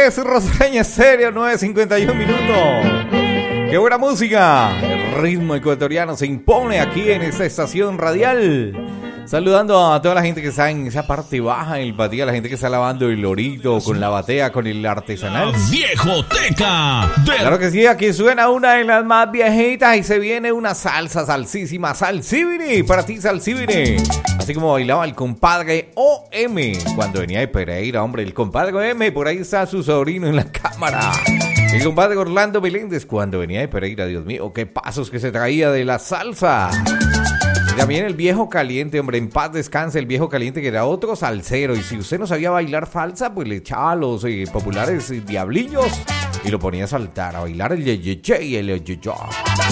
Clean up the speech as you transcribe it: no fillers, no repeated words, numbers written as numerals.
es Rosreña Estéreo, 9:51 minutos. ¡Qué buena música! El ritmo ecuatoriano se impone aquí en esta estación radial. Saludando a toda la gente que está en esa parte baja del patio, a la gente que está lavando el lorito con la batea, con el artesanal. Viejoteca. Claro que sí, aquí suena una de las más viejitas y se viene una salsa salsísima, Salsibiri, para ti Salsibiri. Así como bailaba el compadre OM cuando venía de Pereira, hombre, el compadre OM, por ahí está su sobrino en la cámara. El compadre Orlando Meléndez cuando venía de Pereira, Dios mío, qué pasos que se traía de la salsa. Y también el viejo caliente, hombre, en paz descanse el viejo caliente, que era otro salsero. Y si usted no sabía bailar falsa, pues le echaba los populares diablillos y lo ponía a saltar, a bailar el ye-ye-ye y el ye-ye-ye.